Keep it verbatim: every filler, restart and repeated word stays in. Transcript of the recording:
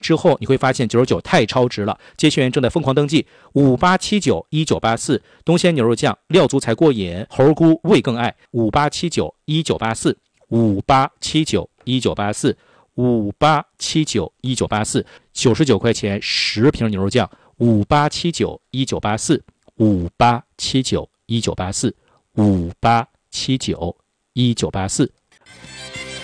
之后你会发现九十九太超值了，接线员正在疯狂登记。五八七九一九八四，东鲜牛肉酱料足才过瘾，猴菇味更爱。五八七九一九八四，五八七九一九八四，五八七九一九八四，九十九块钱十瓶牛肉酱。五八七九一九八四，五八七九一九八四，五八七九一九八四。